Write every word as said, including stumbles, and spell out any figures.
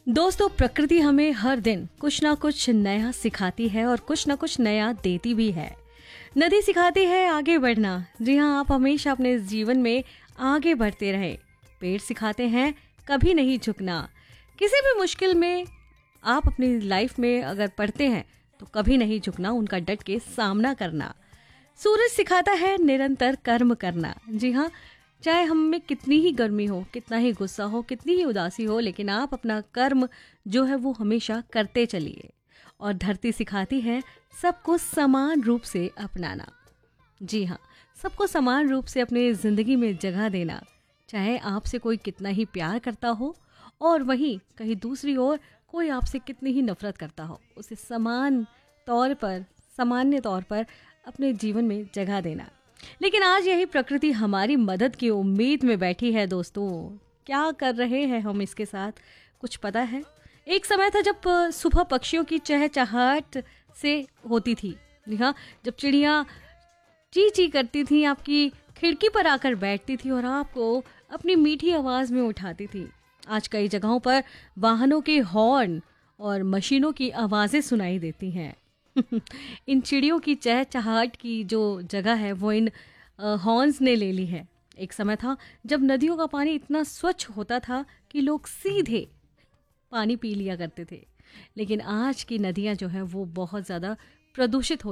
दोस्तों, प्रकृति हमें हर दिन कुछ ना कुछ नया सिखाती है और कुछ ना कुछ नया देती भी है। नदी सिखाती है आगे बढ़ना। जी हाँ, आप हमेशा अपने जीवन में आगे बढ़ते रहे। पेड़ सिखाते हैं कभी नहीं झुकना। किसी भी मुश्किल में आप अपनी लाइफ में अगर पढ़ते हैं तो कभी नहीं झुकना, उनका डट के सामना करना। सूरज सिखाता है निरंतर कर्म करना। जी हाँ, चाहे हम में कितनी ही गर्मी हो, कितना ही गुस्सा हो, कितनी ही उदासी हो, लेकिन आप अपना कर्म जो है वो हमेशा करते चलिए। और धरती सिखाती है सबको समान रूप से अपनाना। जी हाँ, सबको समान रूप से अपनी जिंदगी में जगह देना। चाहे आपसे कोई कितना ही प्यार करता हो और वहीं कहीं दूसरी ओर कोई आपसे कितनी ही नफरत करता हो, उसे समान तौर पर सामान्य तौर पर अपने जीवन में जगह देना। लेकिन आज यही प्रकृति हमारी मदद की उम्मीद में बैठी है। दोस्तों, क्या कर रहे हैं हम इसके साथ, कुछ पता है? एक समय था जब सुबह पक्षियों की चहचहाहट से होती थी। हाँ, जब चिड़िया ची ची करती थी, आपकी खिड़की पर आकर बैठती थी और आपको अपनी मीठी आवाज में उठाती थी। आज कई जगहों पर वाहनों के हॉर्न और मशीनों की आवाजें सुनाई देती हैं। इन चिड़ियों की चहचहाहट की जो जगह है वो इन हॉर्न्स ने ले ली है। एक समय था जब नदियों का पानी इतना स्वच्छ होता था कि लोग सीधे पानी पी लिया करते थे, लेकिन आज की नदियां जो है वो बहुत ज़्यादा प्रदूषित हो